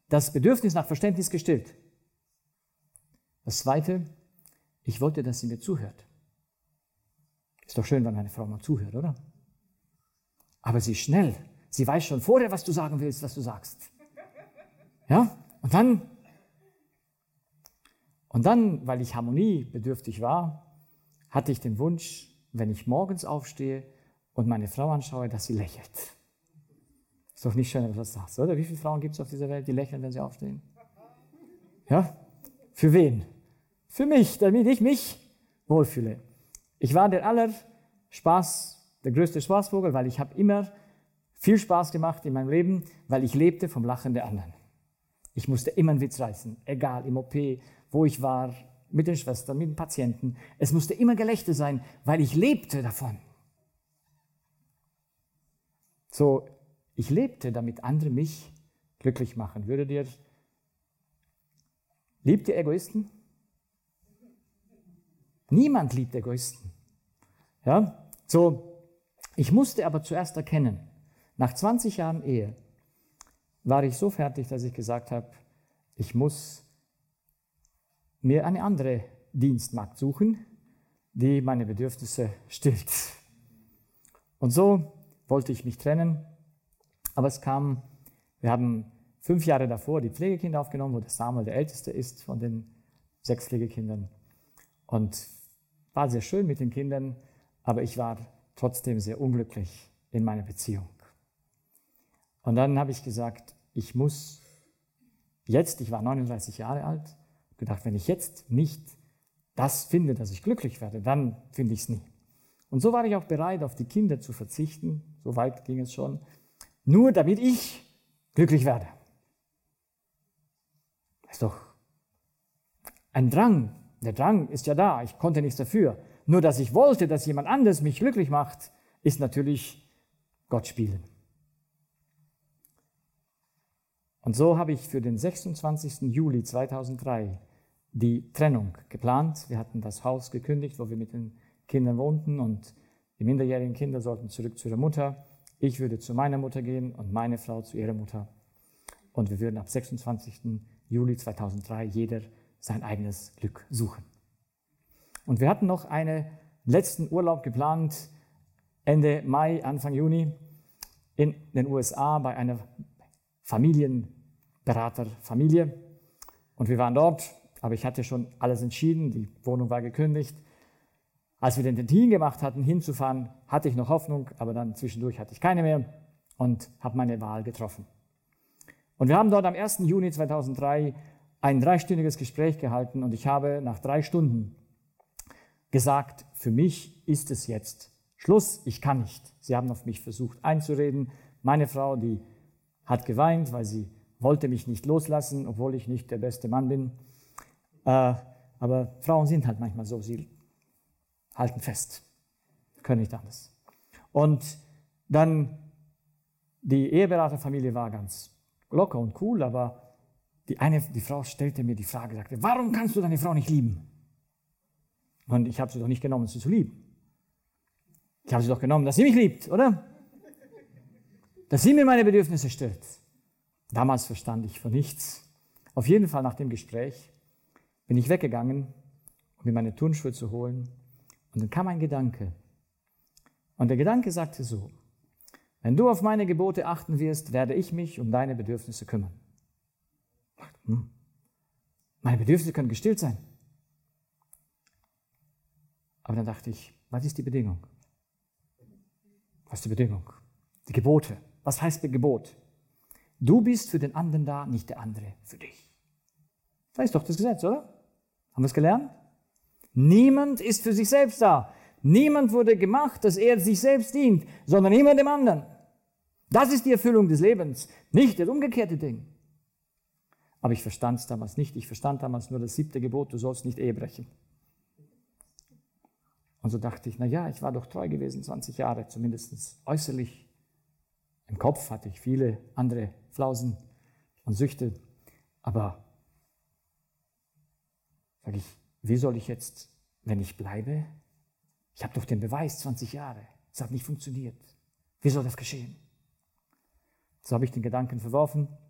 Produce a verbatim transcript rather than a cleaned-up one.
das Bedürfnis nach Verständnis gestillt. Das Zweite, ich wollte, dass sie mir zuhört. Ist doch schön, wenn eine Frau mal zuhört, oder? Aber sie ist schnell. Sie weiß schon vorher, was du sagen willst, was du sagst. Ja? Und dann, und dann, weil ich harmoniebedürftig war, hatte ich den Wunsch, wenn ich morgens aufstehe und meine Frau anschaue, dass sie lächelt. Ist doch nicht schön, wenn du das sagst, oder? Wie viele Frauen gibt es auf dieser Welt, die lächeln, wenn sie aufstehen? Ja? Für wen? Für mich, damit ich mich wohlfühle. Ich war der aller Spaß, der größte Spaßvogel, weil ich habe immer viel Spaß gemacht in meinem Leben, weil ich lebte vom Lachen der anderen. Ich musste immer einen Witz reißen, egal im O P, wo ich war, mit den Schwestern, mit den Patienten. Es musste immer Gelächter sein, weil ich lebte davon. So, ich lebte, damit andere mich glücklich machen. Würdet ihr, liebt ihr Egoisten? Niemand liebt Egoisten. Ja, so, ich musste aber zuerst erkennen, nach zwanzig Jahren Ehe war ich so fertig, dass ich gesagt habe, ich muss mir eine andere Dienstmagd suchen, die meine Bedürfnisse stillt. Und so wollte ich mich trennen, aber es kam, wir haben fünf Jahre davor die Pflegekinder aufgenommen, wo der Samuel der Älteste ist von den sechs Pflegekindern. Und war sehr schön mit den Kindern, aber ich war trotzdem sehr unglücklich in meiner Beziehung. Und dann habe ich gesagt, ich muss jetzt, ich war neununddreißig Jahre alt, gedacht, wenn ich jetzt nicht das finde, dass ich glücklich werde, dann finde ich es nie. Und so war ich auch bereit, auf die Kinder zu verzichten, so weit ging es schon, nur damit ich glücklich werde. Das ist doch ein Drang. Der Drang ist ja da, ich konnte nichts dafür. Nur, dass ich wollte, dass jemand anderes mich glücklich macht, ist natürlich Gott spielen. Und so habe ich für den sechsundzwanzigsten Juli zweitausenddrei die Trennung geplant. Wir hatten das Haus gekündigt, wo wir mit den Kindern wohnten und die minderjährigen Kinder sollten zurück zu ihrer Mutter. Ich würde zu meiner Mutter gehen und meine Frau zu ihrer Mutter. Und wir würden ab sechsundzwanzigsten Juli zweitausenddrei jeder sein eigenes Glück suchen. Und wir hatten noch einen letzten Urlaub geplant, Ende Mai, Anfang Juni, in den U S A bei einer Familienberaterfamilie. Und wir waren dort, aber ich hatte schon alles entschieden, die Wohnung war gekündigt. Als wir den Termin gemacht hatten, hinzufahren, hatte ich noch Hoffnung, aber dann zwischendurch hatte ich keine mehr und habe meine Wahl getroffen. Und wir haben dort am ersten Juni zweitausenddrei ein dreistündiges Gespräch gehalten und ich habe nach drei Stunden gesagt, für mich ist es jetzt Schluss, ich kann nicht. Sie haben auf mich versucht einzureden. Meine Frau, die hat geweint, weil sie wollte mich nicht loslassen, obwohl ich nicht der beste Mann bin. Äh, aber Frauen sind halt manchmal so, sie halten fest, können nicht anders. Und dann, die Eheberaterfamilie war ganz locker und cool, aber die eine, die Frau stellte mir die Frage, sagte, warum kannst du deine Frau nicht lieben? Und ich habe sie doch nicht genommen, sie zu lieben. Ich habe sie doch genommen, dass sie mich liebt, oder? Dass sie mir meine Bedürfnisse stillt. Damals verstand ich von nichts. Auf jeden Fall nach dem Gespräch bin ich weggegangen, um mir meine Turnschuhe zu holen. Und dann kam ein Gedanke. Und der Gedanke sagte so, wenn du auf meine Gebote achten wirst, werde ich mich um deine Bedürfnisse kümmern. Hm. Meine Bedürfnisse können gestillt sein. Aber dann dachte ich, was ist die Bedingung? Was ist die Bedingung? Die Gebote. Was heißt Gebot? Du bist für den anderen da, nicht der andere für dich. Das ist doch das Gesetz, oder? Haben wir es gelernt? Niemand ist für sich selbst da. Niemand wurde gemacht, dass er sich selbst dient, sondern immer dem anderen. Das ist die Erfüllung des Lebens, nicht das umgekehrte Ding. Aber ich verstand es damals nicht. Ich verstand damals nur das siebte Gebot, du sollst nicht Ehe brechen. Und so dachte ich, na ja, ich war doch treu gewesen, zwanzig Jahre, zumindest äußerlich. Im Kopf hatte ich viele andere Flausen und Süchte. Aber, sage ich, wie soll ich jetzt, wenn ich bleibe? Ich habe doch den Beweis, zwanzig Jahre. Es hat nicht funktioniert. Wie soll das geschehen? So habe ich den Gedanken verworfen